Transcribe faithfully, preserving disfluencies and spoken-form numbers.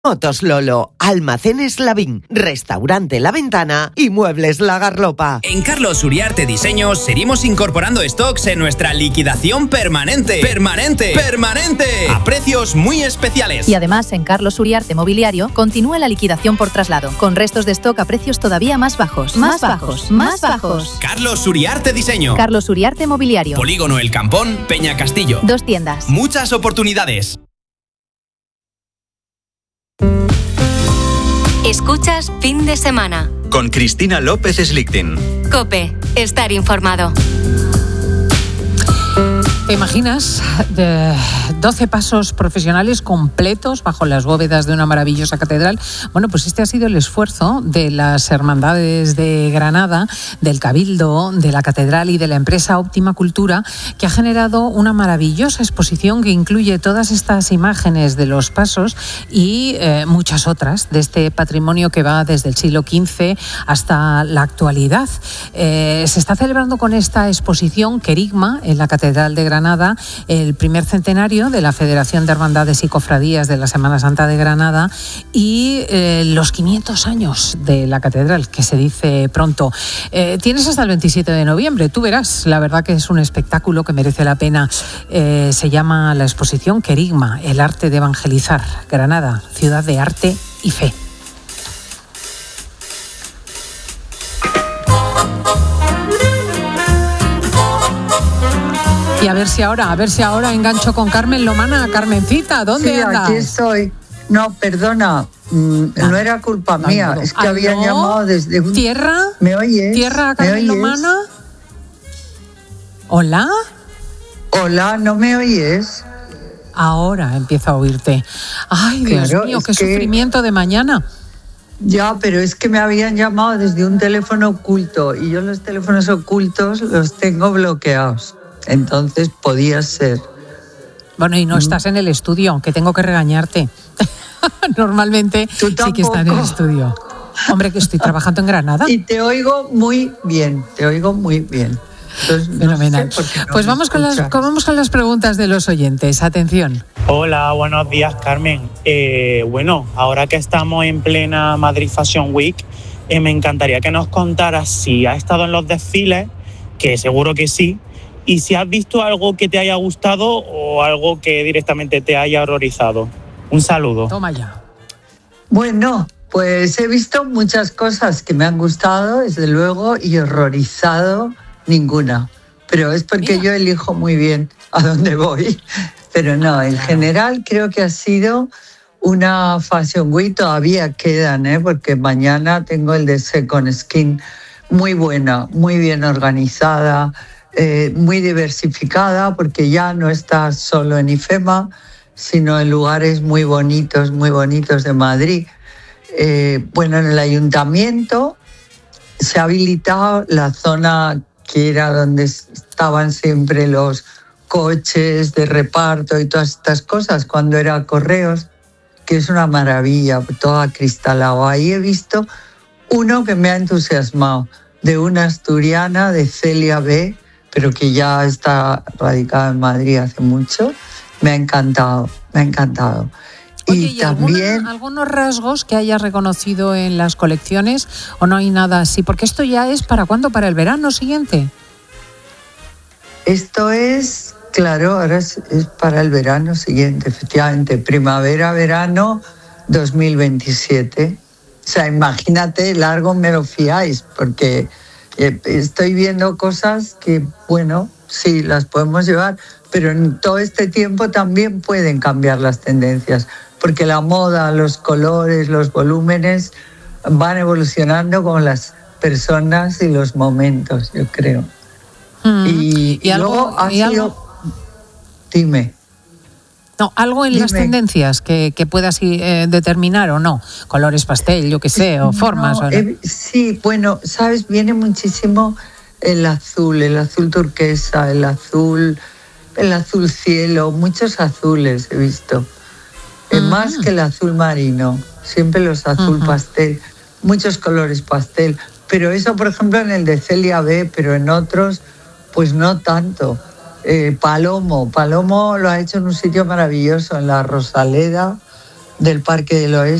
Motos Lolo, Almacenes Lavín, Restaurante La Ventana y Muebles La Garlopa. En Carlos Uriarte Diseños seguimos incorporando stocks en nuestra liquidación permanente. ¡Permanente! ¡Permanente! A precios muy especiales. Y además en Carlos Uriarte Mobiliario continúa la liquidación por traslado, con restos de stock a precios todavía más bajos. Más, más bajos, más bajos. Carlos Uriarte Diseño. Carlos Uriarte Mobiliario. Polígono El Campón, Peña Castillo. Dos tiendas. Muchas oportunidades. Escuchas Fin de Semana. Con Cristina López Slichting. COPE. Estar informado. ¿Te imaginas de doce pasos profesionales completos bajo las bóvedas de una maravillosa catedral? Bueno, pues este ha sido el esfuerzo de las hermandades de Granada, del Cabildo, de la Catedral y de la empresa Óptima Cultura, que ha generado una maravillosa exposición que incluye todas estas imágenes de los pasos y eh, muchas otras de este patrimonio que va desde el siglo quince hasta la actualidad. Eh, se está celebrando con esta exposición Querigma en la Catedral de Granada el primer centenario de la Federación de Hermandades y Cofradías de la Semana Santa de Granada y eh, los quinientos años de la catedral, que se dice pronto. Eh, tienes hasta el veintisiete de noviembre, tú verás, la verdad que es un espectáculo que merece la pena. Eh, se llama la exposición Querigma, el arte de evangelizar. Granada, ciudad de arte y fe. Y a ver si ahora, a ver si ahora engancho con Carmen Lomana. Carmencita, ¿dónde sí, andas? Aquí estoy. No, perdona, mm, ah, no era culpa no, mía, no. es que habían no? llamado desde un... ¿Tierra? ¿Me oyes? ¿Tierra, Carmen Lomana? ¿Hola? Hola, ¿no me oyes? Ahora empiezo a oírte. Ay, Dios claro, mío, qué que... sufrimiento de mañana. Ya, pero es que me habían llamado desde un teléfono oculto y yo los teléfonos ocultos los tengo bloqueados. Entonces podía ser. Bueno, y no estás en el estudio, que tengo que regañarte. Normalmente sí que está en el estudio. Hombre, que estoy trabajando en Granada. Y te oigo muy bien, te oigo muy bien. Entonces, fenomenal. No sé no pues vamos con, las, vamos con las preguntas de los oyentes. Atención. Hola, buenos días, Carmen. Eh, bueno, ahora que estamos en plena Madrid Fashion Week, eh, me encantaría que nos contaras si has estado en los desfiles, que seguro que sí, y si has visto algo que te haya gustado o algo que directamente te haya horrorizado. Un saludo. Toma ya. Bueno, pues he visto muchas cosas que me han gustado, desde luego, y horrorizado ninguna. Pero es porque Mira. yo elijo muy bien a dónde voy. Pero no, en general creo que ha sido una Fashion Week. Todavía quedan, ¿eh? Porque mañana tengo el de Second Skin, muy buena, muy bien organizada, Eh, muy diversificada, porque ya no está solo en IFEMA, sino en lugares muy bonitos, muy bonitos de Madrid. Eh, bueno, en el ayuntamiento se ha habilitado la zona que era donde estaban siempre los coches de reparto y todas estas cosas, cuando era Correos, que es una maravilla, todo acristalado. Ahí he visto uno que me ha entusiasmado, de una asturiana, de Celia B., pero que ya está radicada en Madrid hace mucho. Me ha encantado, me ha encantado. Oye, y, ¿y también alguna, algunos rasgos que hayas reconocido en las colecciones o no hay nada así? Porque esto ya es, ¿para cuándo? ¿Para el verano siguiente? Esto es, claro, ahora es, es para el verano siguiente, efectivamente, primavera-verano dos mil veintisiete. O sea, imagínate, largo me lo fiáis, porque estoy viendo cosas que, bueno, sí, las podemos llevar, pero en todo este tiempo también pueden cambiar las tendencias, porque la moda, los colores, los volúmenes van evolucionando con las personas y los momentos, yo creo. Mm. Y, y, y algo, luego ha y sido... algo... Dime. No, algo en Dime. las tendencias que, que puedas eh, determinar o no. Colores pastel, yo qué sé, o formas. No, o no. eh, sí, bueno, sabes, viene muchísimo el azul, el azul turquesa, el azul, el azul cielo, muchos azules he visto. Uh-huh. Eh, más que el azul marino, siempre los azul uh-huh. pastel, muchos colores pastel. Pero eso, por ejemplo, en el de Celia B., pero en otros, pues no tanto. Eh, Palomo, Palomo lo ha hecho en un sitio maravilloso, en la Rosaleda del Parque del Oeste.